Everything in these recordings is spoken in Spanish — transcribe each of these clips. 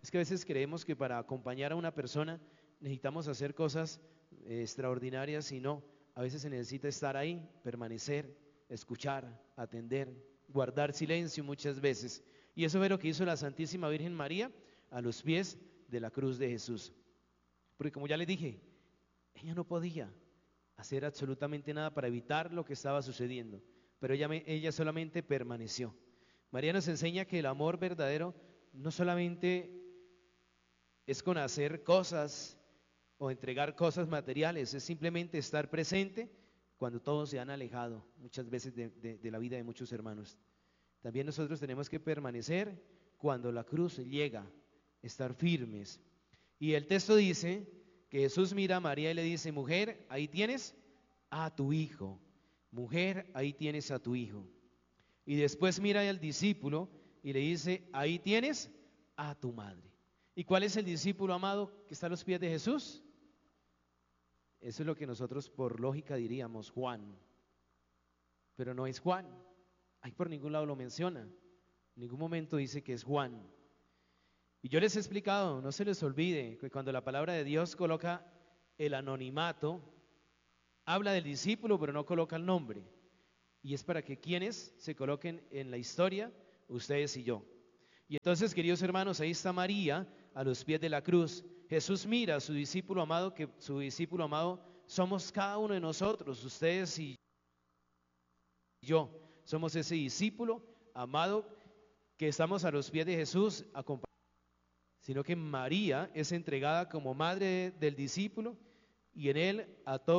Es que a veces creemos que para acompañar a una persona necesitamos hacer cosas extraordinarias y no. A veces se necesita estar ahí, permanecer, escuchar, atender, guardar silencio muchas veces. Y eso fue lo que hizo la Santísima Virgen María a los pies de la cruz de Jesús. Porque como ya les dije, ella no podía hacer absolutamente nada para evitar lo que estaba sucediendo, pero ella solamente permaneció. María nos enseña que el amor verdadero no solamente es con hacer cosas o entregar cosas materiales, es simplemente estar presente cuando todos se han alejado muchas veces de la vida de muchos hermanos. También nosotros tenemos que permanecer cuando la cruz llega, estar firmes. Y el texto dice que Jesús mira a María y le dice: mujer, ahí tienes a tu hijo. Mujer, ahí tienes a tu hijo. Y después mira al discípulo y le dice: ahí tienes a tu madre. ¿Y cuál es el discípulo amado que está a los pies de Jesús? Eso es lo que nosotros por lógica diríamos Juan, pero no es Juan. Ahí por ningún lado lo menciona, en ningún momento dice que es Juan. Y yo les he explicado, no se les olvide que cuando la palabra de Dios coloca el anonimato, habla del discípulo pero no coloca el nombre. Y es para que quienes se coloquen en la historia, ustedes y yo. Y entonces, queridos hermanos, ahí está María a los pies de la cruz. Jesús mira a su discípulo amado, que su discípulo amado somos cada uno de nosotros, ustedes y yo. Somos ese discípulo amado que estamos a los pies de Jesús, sino que María es entregada como madre del discípulo y en él a todos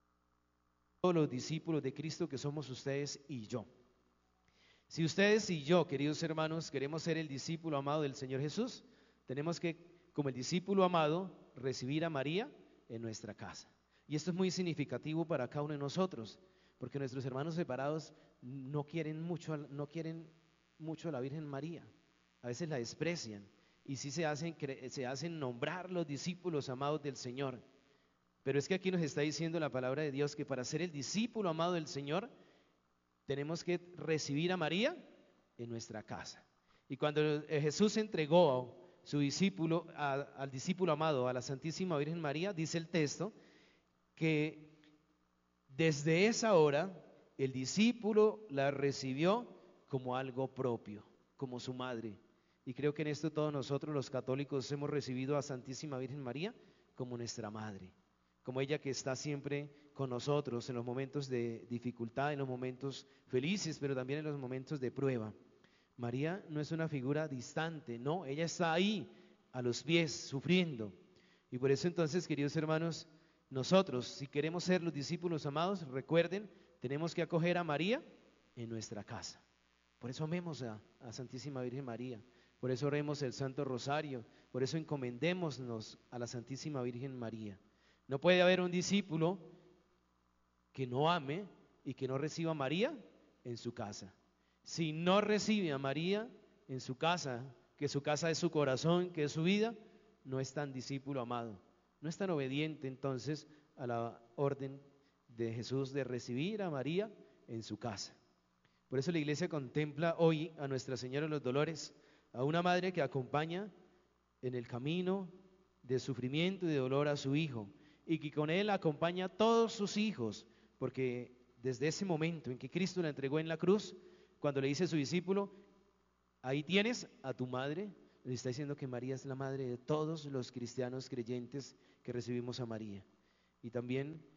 los discípulos de Cristo que somos ustedes y yo. Si ustedes y yo, queridos hermanos, queremos ser el discípulo amado del Señor Jesús, tenemos que, como el discípulo amado, recibir a María en nuestra casa. Y esto es muy significativo para cada uno de nosotros, porque nuestros hermanos separados no quieren mucho a la Virgen María, a veces la desprecian y sí se hacen nombrar los discípulos amados del Señor. Pero es que aquí nos está diciendo la palabra de Dios que para ser el discípulo amado del Señor tenemos que recibir a María en nuestra casa. Y cuando Jesús entregó su discípulo al discípulo amado, a la Santísima Virgen María, dice el texto que desde esa hora el discípulo la recibió como algo propio, como su madre. Y creo que en esto todos nosotros los católicos hemos recibido a Santísima Virgen María como nuestra madre, como ella que está siempre con nosotros en los momentos de dificultad, en los momentos felices, pero también en los momentos de prueba. María no es una figura distante, no, ella está ahí a los pies, sufriendo. Y por eso entonces, queridos hermanos, nosotros, si queremos ser los discípulos amados, recuerden, tenemos que acoger a María en nuestra casa. Por eso amemos a Santísima Virgen María, por eso oremos el Santo Rosario, por eso encomendémonos a la Santísima Virgen María. No puede haber un discípulo que no ame y que no reciba a María en su casa. Si no recibe a María en su casa, que su casa es su corazón, que es su vida, no es tan discípulo amado, no es tan obediente entonces a la orden de Jesús de recibir a María en su casa. Por eso la iglesia contempla hoy a Nuestra Señora de los Dolores, a una madre que acompaña en el camino de sufrimiento y de dolor a su hijo, y que con él acompaña a todos sus hijos, porque desde ese momento en que Cristo la entregó en la cruz, cuando le dice a su discípulo, ahí tienes a tu madre, le está diciendo que María es la madre de todos los cristianos creyentes que recibimos a María. Y también